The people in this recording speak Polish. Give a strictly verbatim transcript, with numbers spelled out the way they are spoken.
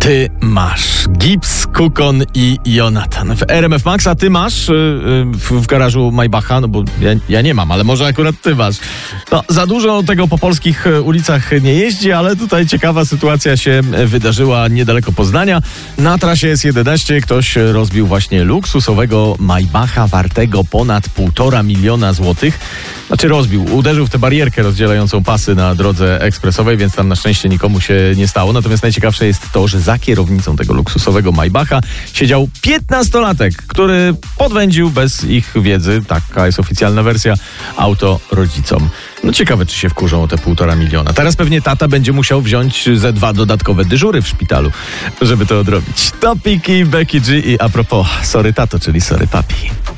Ty masz Gibbs, Kukon i Jonathan w R M F Max, a ty masz yy, w, w garażu Maybacha, no bo ja, ja nie mam, ale może akurat ty masz. No, za dużo tego po polskich ulicach nie jeździ, ale tutaj ciekawa sytuacja się wydarzyła niedaleko Poznania. Na trasie S jedenaście ktoś rozbił właśnie luksusowego Maybacha wartego ponad półtora miliona złotych. Znaczy rozbił, uderzył w tę barierkę rozdzielającą pasy na drodze ekspresowej, więc tam na szczęście nikomu się nie stało. Natomiast najciekawsze jest to, że za kierownicą tego luksusowego Maybacha siedział piętnastolatek, który podwędził bez ich wiedzy, taka jest oficjalna wersja, auto rodzicom. No ciekawe, czy się wkurzą o te półtora miliona. Teraz pewnie tata będzie musiał wziąć ze dwa dodatkowe dyżury w szpitalu, żeby to odrobić. Topiki, Becky G i a propos, sorry tato, czyli sorry papi.